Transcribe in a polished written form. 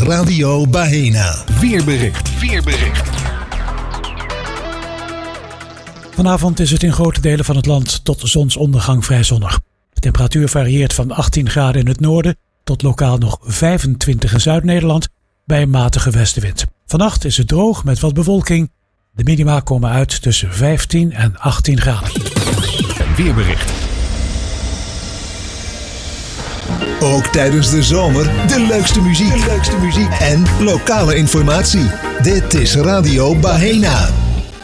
Radio Bahena. Weerbericht. Vanavond is het in grote delen van het land tot zonsondergang vrij zonnig. De temperatuur varieert van 18 graden in het noorden tot lokaal nog 25 in Zuid-Nederland bij een matige westenwind. Vannacht is het droog met wat bewolking. De minima komen uit tussen 15 en 18 graden. Weerbericht. Ook tijdens de zomer de leukste muziek en lokale informatie. Dit is Radio Bahena.